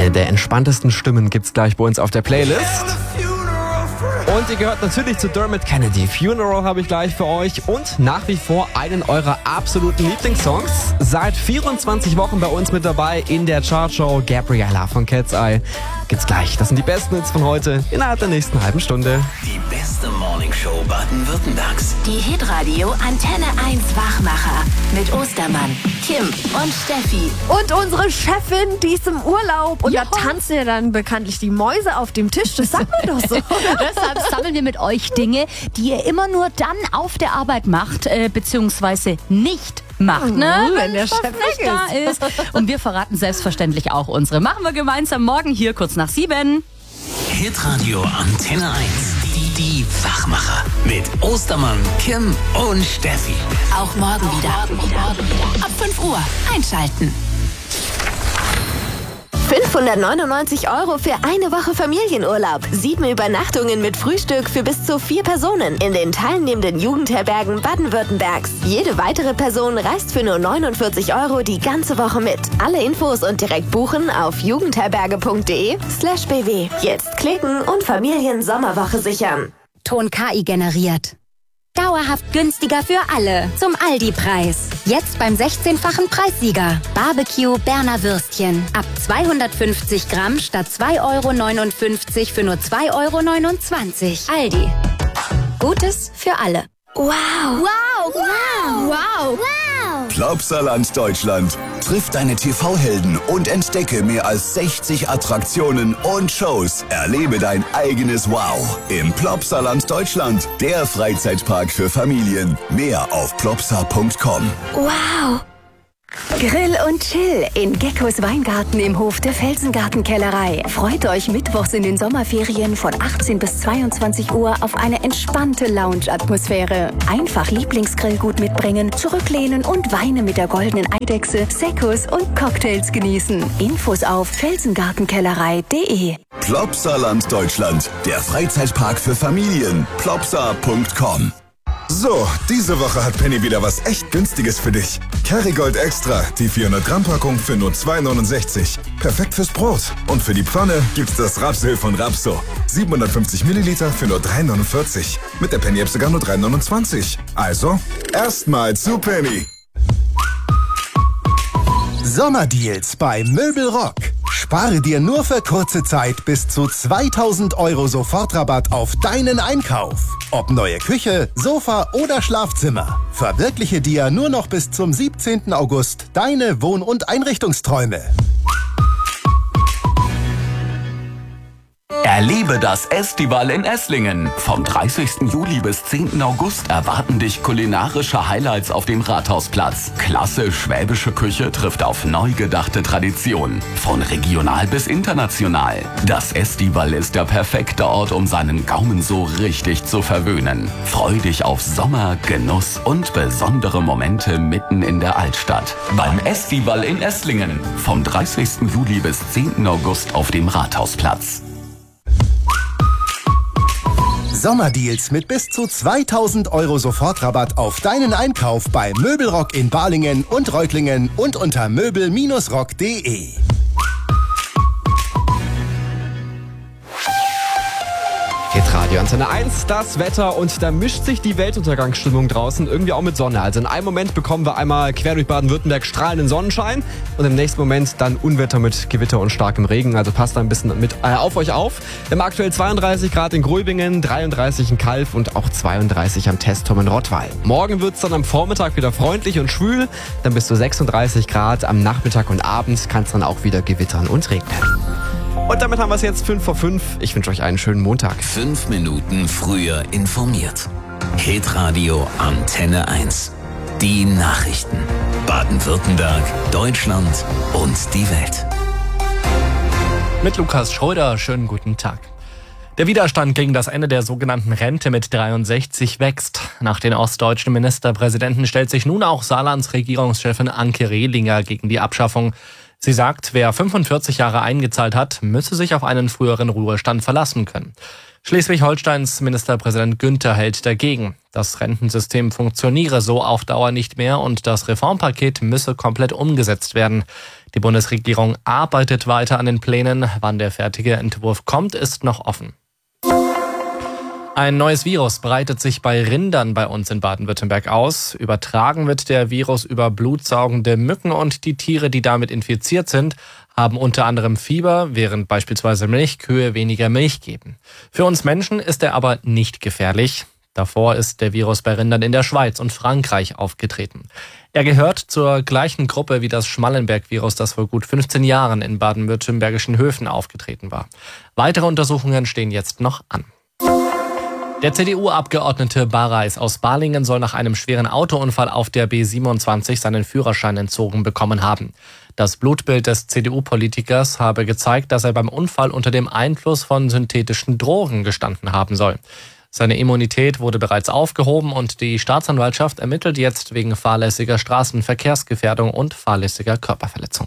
Eine der entspanntesten Stimmen gibt's gleich bei uns auf der Playlist. Und ihr gehört natürlich zu Dermot Kennedy. Funeral habe ich gleich für euch und nach wie vor einen eurer absoluten Lieblingssongs. Seit 24 Wochen bei uns mit dabei in der Chartshow Gabriella von Cat's Eye. Gibt's gleich. Das sind die besten Hits von heute innerhalb der nächsten halben Stunde. Die beste Morningshow Baden-Württembergs. Die Hitradio Antenne 1 Wachmacher mit Ostermann, Kim und Steffi. Und unsere Chefin, die ist im Urlaub. Und Ja. da tanzen ja dann bekanntlich die Mäuse auf dem Tisch. Das sagt man doch so. Deshalb sammeln wir mit euch Dinge, die ihr immer nur dann auf der Arbeit macht, beziehungsweise nicht macht, ne? Wenn der das Chef nicht weg da ist. Und wir verraten selbstverständlich auch unsere. Machen wir gemeinsam morgen hier kurz nach 7. Hitradio Antenne 1. Die Wachmacher. Mit Ostermann, Kim und Steffi. Auch morgen wieder. Ab 5 Uhr einschalten. 599 € für eine Woche Familienurlaub. 7 Übernachtungen mit Frühstück für bis zu 4 Personen in den teilnehmenden Jugendherbergen Baden-Württembergs. Jede weitere Person reist für nur 49 € die ganze Woche mit. Alle Infos und direkt buchen auf jugendherberge.de/bw. Jetzt klicken und Familien-Sommerwoche sichern. Ton KI generiert. Dauerhaft günstiger für alle. Zum Aldi-Preis. Jetzt beim 16-fachen Preissieger. Barbecue Berner Würstchen. Ab 250 Gramm statt 2,59 € für nur 2,29 €. Aldi. Gutes für alle. Wow! Wow! Wow! Wow! Plopsaland Deutschland. Triff deine TV-Helden und entdecke mehr als 60 Attraktionen und Shows. Erlebe dein eigenes Wow im Plopsaland Deutschland. Der Freizeitpark für Familien. Mehr auf plopsa.com. Wow! Grill und Chill in Geckos Weingarten im Hof der Felsengartenkellerei. Freut euch mittwochs in den Sommerferien von 18 bis 22 Uhr auf eine entspannte Lounge-Atmosphäre. Einfach Lieblingsgrillgut mitbringen, zurücklehnen und Weine mit der goldenen Eidechse, Seccos und Cocktails genießen. Infos auf felsengartenkellerei.de. Plopsaland Deutschland. Der Freizeitpark für Familien. plopsa.com. So, diese Woche hat Penny wieder was echt Günstiges für dich. Kerrygold Extra, die 400-Gramm-Packung für nur 2,69. Perfekt fürs Brot. Und für die Pfanne gibt's das Rapsöl von Rapso. 750 Milliliter für nur 3,49. Mit der Penny-App sogar nur 3,29. Also, erstmal zu Penny. Sommerdeals bei Möbelrock. Spare dir nur für kurze Zeit bis zu 2.000 € Sofortrabatt auf deinen Einkauf. Ob neue Küche, Sofa oder Schlafzimmer. Verwirkliche dir nur noch bis zum 17. August deine Wohn- und Einrichtungsträume. Erlebe das Estival in Esslingen. Vom 30. Juli bis 10. August erwarten dich kulinarische Highlights auf dem Rathausplatz. Klasse schwäbische Küche trifft auf neu gedachte Traditionen. Von regional bis international. Das Estival ist der perfekte Ort, um seinen Gaumen so richtig zu verwöhnen. Freu dich auf Sommer, Genuss und besondere Momente mitten in der Altstadt. Beim Estival in Esslingen. Vom 30. Juli bis 10. August auf dem Rathausplatz. Sommerdeals mit bis zu 2.000 € Sofortrabatt auf deinen Einkauf bei Möbelrock in Balingen und Reutlingen und unter möbel-rock.de. Hitradio Antenne 1, das Wetter und da mischt sich die Weltuntergangsstimmung draußen irgendwie auch mit Sonne. Also in einem Moment bekommen wir einmal quer durch Baden-Württemberg strahlenden Sonnenschein und im nächsten Moment dann Unwetter mit Gewitter und starkem Regen. Also passt da ein bisschen mit auf euch auf. Wir haben aktuell 32 Grad in Gröbingen, 33 in Calw und auch 32 am Testturm in Rottweil. Morgen wird es dann am Vormittag wieder freundlich und schwül, dann bis zu 36 Grad. Am Nachmittag und Abend kann es dann auch wieder gewittern und regnen. Und damit haben wir es jetzt 5 vor 5. Ich wünsche euch einen schönen Montag. 5 Minuten früher informiert. Hitradio Antenne 1. Die Nachrichten. Baden-Württemberg, Deutschland und die Welt. Mit Lukas Schröder, schönen guten Tag. Der Widerstand gegen das Ende der sogenannten Rente mit 63 wächst. Nach den ostdeutschen Ministerpräsidenten stellt sich nun auch Saarlands Regierungschefin Anke Rehlinger gegen die Abschaffung. Sie sagt, wer 45 Jahre eingezahlt hat, müsse sich auf einen früheren Ruhestand verlassen können. Schleswig-Holsteins Ministerpräsident Günther hält dagegen. Das Rentensystem funktioniere so auf Dauer nicht mehr und das Reformpaket müsse komplett umgesetzt werden. Die Bundesregierung arbeitet weiter an den Plänen. Wann der fertige Entwurf kommt, ist noch offen. Ein neues Virus breitet sich bei Rindern bei uns in Baden-Württemberg aus. Übertragen wird der Virus über blutsaugende Mücken und die Tiere, die damit infiziert sind, haben unter anderem Fieber, während beispielsweise Milchkühe weniger Milch geben. Für uns Menschen ist er aber nicht gefährlich. Davor ist der Virus bei Rindern in der Schweiz und Frankreich aufgetreten. Er gehört zur gleichen Gruppe wie das Schmallenberg-Virus, das vor gut 15 Jahren in baden-württembergischen Höfen aufgetreten war. Weitere Untersuchungen stehen jetzt noch an. Der CDU-Abgeordnete Bareis aus Balingen soll nach einem schweren Autounfall auf der B27 seinen Führerschein entzogen bekommen haben. Das Blutbild des CDU-Politikers habe gezeigt, dass er beim Unfall unter dem Einfluss von synthetischen Drogen gestanden haben soll. Seine Immunität wurde bereits aufgehoben und die Staatsanwaltschaft ermittelt jetzt wegen fahrlässiger Straßenverkehrsgefährdung und fahrlässiger Körperverletzung.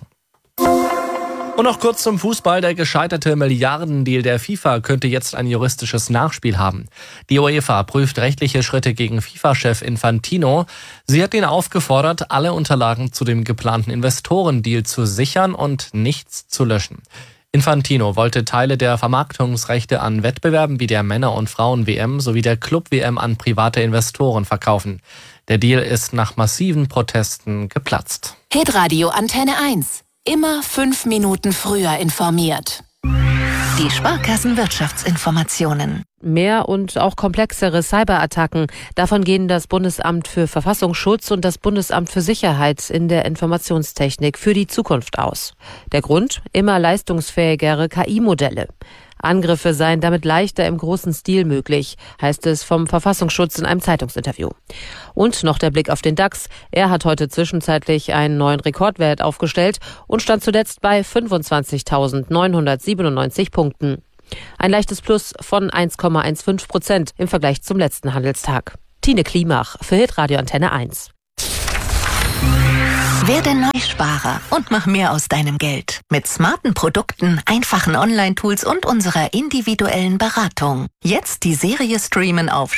Und noch kurz zum Fußball. Der gescheiterte Milliardendeal der FIFA könnte jetzt ein juristisches Nachspiel haben. Die UEFA prüft rechtliche Schritte gegen FIFA-Chef Infantino. Sie hat ihn aufgefordert, alle Unterlagen zu dem geplanten Investorendeal zu sichern und nichts zu löschen. Infantino wollte Teile der Vermarktungsrechte an Wettbewerben wie der Männer- und Frauen-WM sowie der Club-WM an private Investoren verkaufen. Der Deal ist nach massiven Protesten geplatzt. Hitradio Antenne 1. Immer 5 Minuten früher informiert. Die Sparkassenwirtschaftsinformationen. Mehr und auch komplexere Cyberattacken. Davon gehen das Bundesamt für Verfassungsschutz und das Bundesamt für Sicherheit in der Informationstechnik für die Zukunft aus. Der Grund? Immer leistungsfähigere KI-Modelle. Angriffe seien damit leichter im großen Stil möglich, heißt es vom Verfassungsschutz in einem Zeitungsinterview. Und noch der Blick auf den DAX. Er hat heute zwischenzeitlich einen neuen Rekordwert aufgestellt und stand zuletzt bei 25.997 Punkten. Ein leichtes Plus von 1,15% im Vergleich zum letzten Handelstag. Tine Klimach für Hitradio Antenne 1. Werde Neusparer und mach mehr aus deinem Geld. Mit smarten Produkten, einfachen Online-Tools und unserer individuellen Beratung. Jetzt die Serie streamen auf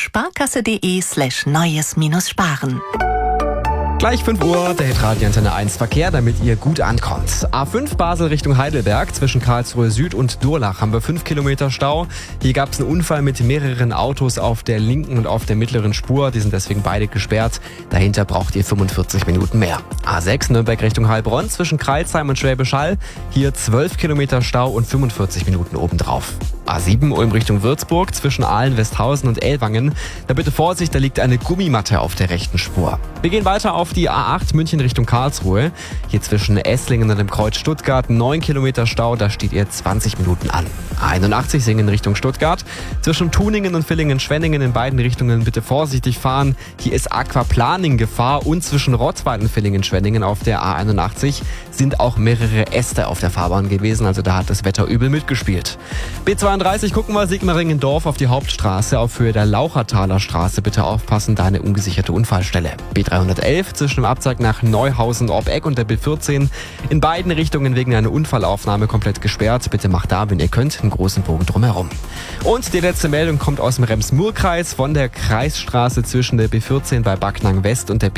sparkasse.de/neues-sparen. Gleich 5 Uhr, der Hitradio Antenne 1 Verkehr, damit ihr gut ankommt. A5 Basel Richtung Heidelberg, zwischen Karlsruhe Süd und Durlach haben wir 5 Kilometer Stau. Hier gab es einen Unfall mit mehreren Autos auf der linken und auf der mittleren Spur. Die sind deswegen beide gesperrt. Dahinter braucht ihr 45 Minuten mehr. A6 Nürnberg Richtung Heilbronn, zwischen Crailsheim und Schwäbisch Hall. Hier 12 Kilometer Stau und 45 Minuten obendrauf. A7 Ulm Richtung Würzburg, zwischen Aalen, Westhausen und Ellwangen. Da bitte Vorsicht, da liegt eine Gummimatte auf der rechten Spur. Wir gehen weiter auf die A8 München Richtung Karlsruhe. Hier zwischen Esslingen und dem Kreuz Stuttgart 9 Kilometer Stau, da steht ihr 20 Minuten an. A81 Singen Richtung Stuttgart. Zwischen Tuningen und Villingen-Schwenningen in beiden Richtungen bitte vorsichtig fahren. Hier ist Aquaplaning-Gefahr und zwischen Rottweil und Villingen-Schwenningen auf der A81 sind auch mehrere Äste auf der Fahrbahn gewesen, also da hat das Wetter übel mitgespielt. B32 gucken wir Sigmaringen-Dorf auf die Hauptstraße auf Höhe der Lauchertaler Straße. Bitte aufpassen, da eine ungesicherte Unfallstelle. B311 zwischen dem Abzweig nach Neuhausen-Orbeck und der B14 in beiden Richtungen wegen einer Unfallaufnahme komplett gesperrt. Bitte macht da, wenn ihr könnt, einen großen Bogen drumherum. Und die letzte Meldung kommt aus dem Rems-Murr-Kreis von der Kreisstraße zwischen der B14 bei Backnang West und der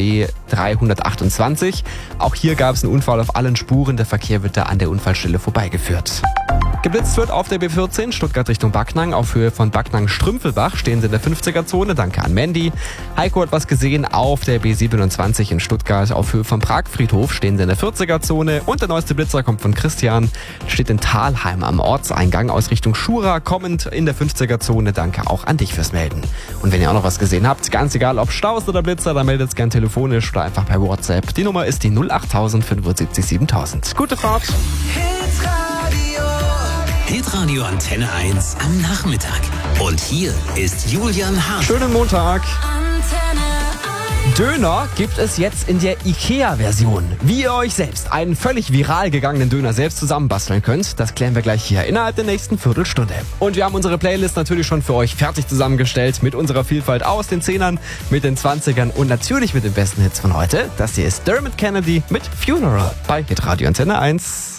B328. Auch hier gab es einen Unfall auf allen Spuren. Der Verkehr wird da an der Unfallstelle vorbeigeführt. Geblitzt wird auf der B14 Stuttgart Richtung Backnang. Auf Höhe von Backnang-Strümpfelbach stehen sie in der 50er-Zone. Danke an Mandy. Heiko hat was gesehen auf der B27 in Stuttgart. Auf Höhe vom Pragfriedhof stehen sie in der 40er-Zone. Und der neueste Blitzer kommt von Christian. Steht in Thalheim am Ortseingang aus Richtung Schura, kommend in der 50er-Zone. Danke auch an dich fürs Melden. Und wenn ihr auch noch was gesehen habt, ganz egal ob Staus oder Blitzer, dann meldet es gern telefonisch oder einfach per WhatsApp. Die Nummer ist die 08000 75 7000. Gute Fahrt! Hitradio Antenne 1 am Nachmittag. Und hier ist Julian Hart. Schönen Montag. Döner gibt es jetzt in der IKEA-Version. Wie ihr euch selbst einen völlig viral gegangenen Döner selbst zusammenbasteln könnt, das klären wir gleich hier innerhalb der nächsten Viertelstunde. Und wir haben unsere Playlist natürlich schon für euch fertig zusammengestellt mit unserer Vielfalt aus den 10ern, mit den 20ern und natürlich mit den besten Hits von heute. Das hier ist Dermot Kennedy mit Funeral bei Hitradio Antenne 1.